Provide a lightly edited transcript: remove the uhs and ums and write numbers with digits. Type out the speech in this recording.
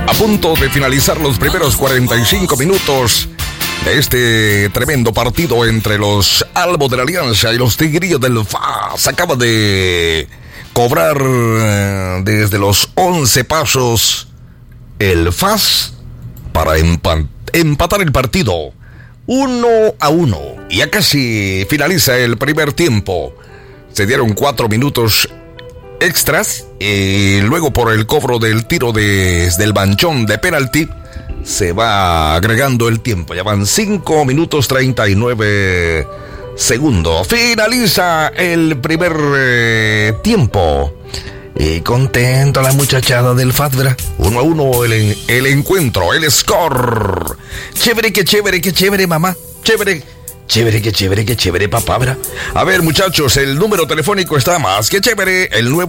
A punto de finalizar los primeros 45 minutos de este tremendo partido entre los Albos de la Alianza y los Tigrillos del FAS. Acaba de cobrar desde los 11 pasos el FAS para empatar el partido 1-1. Ya casi finaliza el primer tiempo. Se dieron 4 minutos extras y luego por el cobro del tiro desde el manchón de penalti se va agregando el tiempo. Ya van 5 minutos 39 segundos. Finaliza el primer tiempo. Y contento la muchachada del FAS, 1-1 el encuentro, el score. Chévere, que chévere, mamá. Chévere, que chévere, papá, ¿verdad? A ver, muchachos, el número telefónico está más que chévere. El nuevo